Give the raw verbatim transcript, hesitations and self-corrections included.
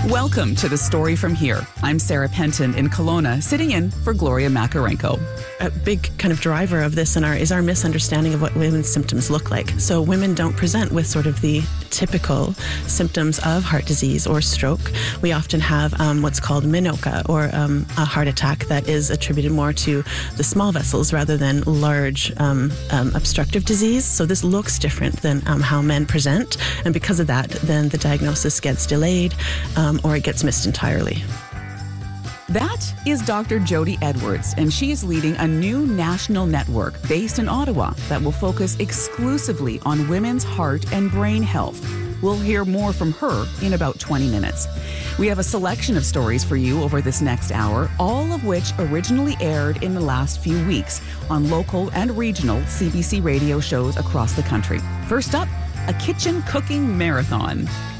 Welcome to The Story From Here. I'm Sarah Penton in Kelowna, sitting in for Gloria Makarenko. A big kind of driver of this in our is our misunderstanding of what women's symptoms look like. So women don't present with sort of the typical symptoms of heart disease or stroke. We often have um, what's called minoca, or um, a heart attack that is attributed more to the small vessels rather than large um, um, obstructive disease. So this looks different than um, how men present, and because of that, then the diagnosis gets delayed um, or it gets missed entirely. That is Doctor Jody Edwards, and she is leading a new national network based in Ottawa that will focus exclusively on women's heart and brain health. We'll hear more from her in about twenty minutes. We have a selection of stories for you over this next hour, all of which originally aired in the last few weeks on local and regional C B C radio shows across the country. First up, a kitchen cooking marathon.